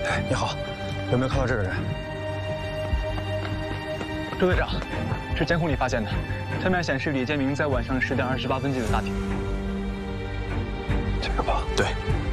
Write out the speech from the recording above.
哎，你好，有没有看到这个人？ 周队长，是监控里发现的，侧面显示李建明在晚上10点28分进的大厅。 这个吧？对。